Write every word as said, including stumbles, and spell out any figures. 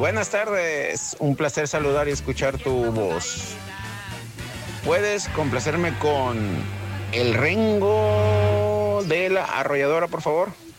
Buenas tardes, un placer saludar y escuchar tu voz. ¿Puedes complacerme con El Rengo de la Arrolladora, por favor?